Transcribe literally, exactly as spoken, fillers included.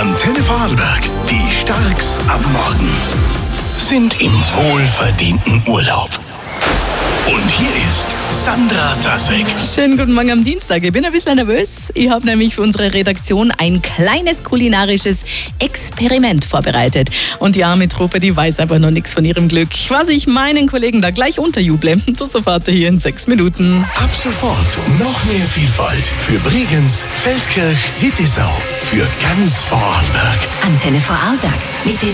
Antenne Vorarlberg, die Starks am Morgen sind im wohlverdienten Urlaub. Und hier ist Sandra Tassek. Schönen guten Morgen am Dienstag. Ich bin ein bisschen nervös. Ich habe nämlich für unsere Redaktion ein kleines kulinarisches Experiment vorbereitet. Und ja, mit Truppe, die weiß aber noch nichts von ihrem Glück. Was ich meinen Kollegen da gleich unterjuble, das erfahrt ihr hier in sechs Minuten. Ab sofort noch mehr Vielfalt für Bregenz, Feldkirch, Hittisau, für ganz Vorarlberg. Antenne Vorarlberg mit den